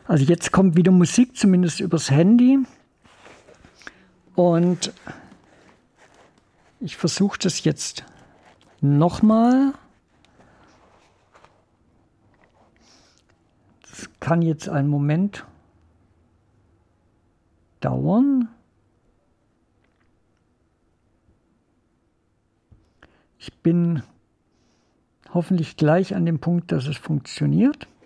Also jetzt kommt wieder Musik, zumindest übers Handy. Und ich versuche das jetzt nochmal. Das kann jetzt einen Moment dauern. Ich bin hoffentlich gleich an dem Punkt, dass es funktioniert.